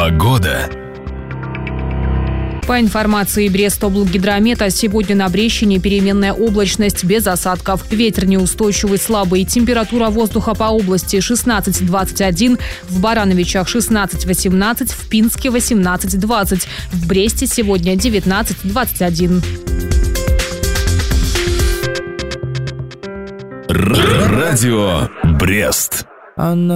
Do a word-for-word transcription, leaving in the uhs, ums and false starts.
Погода. По информации Брестоблгидромета, сегодня на Брещине переменная облачность без осадков. Ветер неустойчивый, слабый. Температура воздуха по области шестнадцать двадцать один, в Барановичах шестнадцать восемнадцать, в Пинске восемнадцать двадцать. В Бресте сегодня девятнадцать двадцать один. Радио Брест.